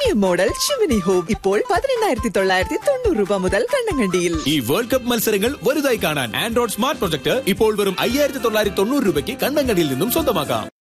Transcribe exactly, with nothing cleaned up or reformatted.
പുതിയ model Chimmini home ഇപ്പോൾ പതിനെണ്ണായിരത്തി തൊള്ളായിരത്തി തൊണ്ണൂറ് രൂപ മുതൽ കണ്ണങ്കണ്ടിയിൽ. ഈ വേൾഡ് കപ്പ് മത്സരങ്ങൾ വലുതായി കാണാൻ ആൻഡ്രോയിഡ് സ്മാർട്ട് പ്രൊജക്ട് ഇപ്പോൾ വെറും അയ്യായിരത്തി തൊള്ളായിരത്തി തൊണ്ണൂറ് രൂപയ്ക്ക് കണ്ണങ്കണ്ടിയിൽ നിന്നും സ്വന്തമാക്കാം.